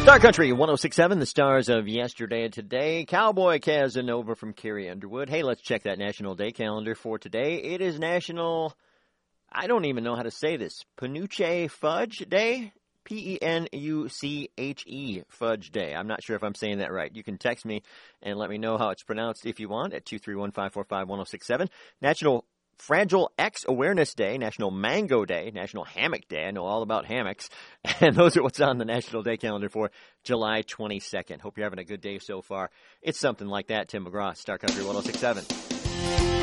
Star Country 106.7, the stars of yesterday and today. Cowboy Casanova from Carrie Underwood. Hey, let's check that National Day calendar for today. It is National, I don't even know how to say this, Penuche Fudge Day? Penuche Fudge Day. I'm not sure if I'm saying that right. You can text me and let me know how it's pronounced if you want at 231-545-1067. National Fragile X Awareness Day, National Mango Day, National Hammock Day. I know all about hammocks. And those are what's on the National Day calendar for July 22nd. Hope you're having a good day so far. It's something like that. Tim McGraw, Star Country 106.7.